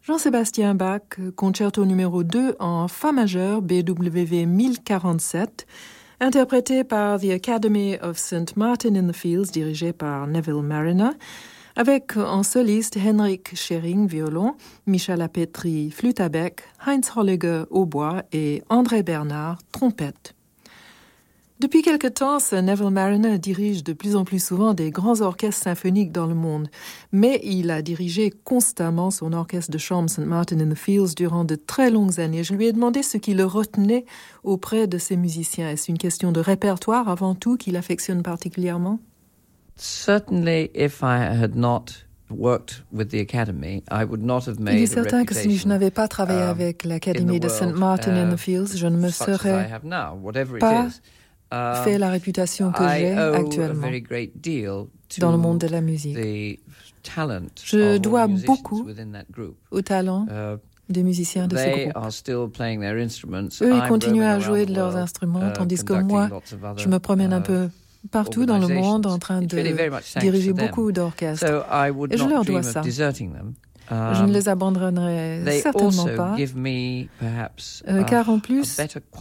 Jean-Sébastien Bach, concerto numéro 2 en Fa majeur, BWV 1047, interprété par The Academy of St. Martin in the Fields, dirigé par Neville Marriner, avec en soliste Henrik Schering, violon, Michel Apetri, flûte à bec, Heinz Holliger, hautbois et André Bernard, trompette. Depuis quelque temps, Sir Neville Marriner dirige de plus en plus souvent des grands orchestres symphoniques dans le monde, mais il a dirigé constamment son orchestre de chambre St. Martin in the Fields durant de très longues années. Je lui ai demandé ce qui le retenait auprès de ses musiciens. Est-ce une question de répertoire avant tout qu'il affectionne particulièrement? Certainly, if I had not worked with the Academy, I would not have made Il est certain que si je n'avais pas travaillé avec l'Académie de St. Martin in the Fields, je ne me serais pas fait la réputation que j'ai actuellement dans le monde de la musique. Je dois beaucoup au talent des musiciens de ce groupe. Eux, ils continuent à jouer de leurs instruments, tandis que moi, je me promène un peu partout dans le monde en train de diriger beaucoup d'orchestres. Et je leur dois ça. Je ne les abandonnerai certainement pas, car en plus,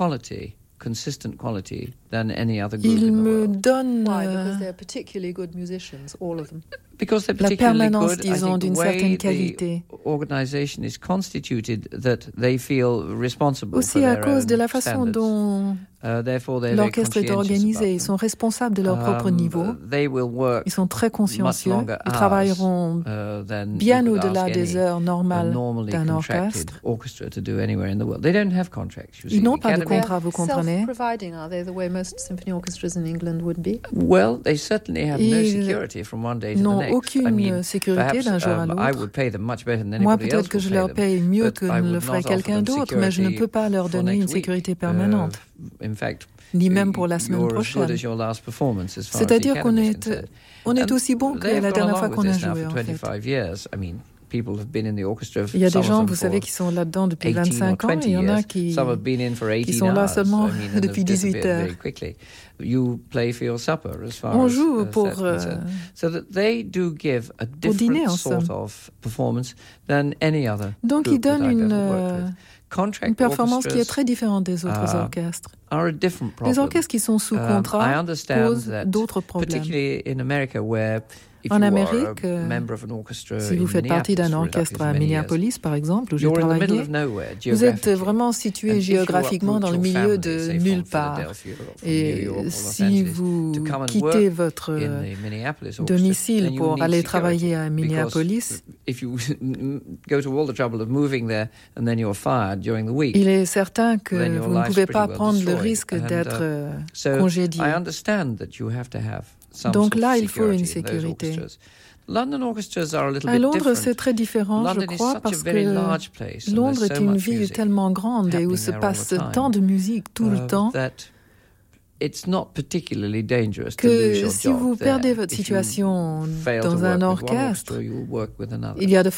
ils me donnent la permanence, disons, d'une certaine qualité. Aussi à cause de la façon dont l'orchestre est organisé. Ils sont responsables de leur propre niveau. Ils sont très consciencieux. Ils travailleront bien au-delà des heures normales d'un orchestre. Ils n'ont pas de contrat, vous comprenez? Ils n'ont aucune sécurité d'un jour à l'autre. Moi, peut-être que je leur paye mieux que ne le ferait quelqu'un d'autre, mais je ne peux pas leur donner une sécurité permanente, ni même pour la semaine prochaine. C'est-à-dire qu'on est aussi bon que la dernière fois qu'on a joué, en fait. Il y a des gens, vous savez, qui sont là-dedans depuis 25 ans, et il y en a qui sont là seulement depuis 18 heures. On joue pour dîner ensemble. Donc ils donnent une performance qui est très différente des autres orchestres. Les orchestres qui sont sous contrat posent d'autres problèmes. En Amérique, si vous faites partie d'un orchestre à Minneapolis, par exemple, où j'ai travaillé, vous êtes vraiment situé géographiquement dans le milieu de nulle part. Et si vous quittez votre domicile pour aller travailler à Minneapolis, il est certain que vous ne pouvez pas prendre le risque d'être congédié. Donc là, il faut une sécurité. À Londres, c'est très différent, je crois, parce que Londres est une ville tellement grande et où se passe tant de musique tout le temps que si vous perdez votre situation dans un orchestre, il y a de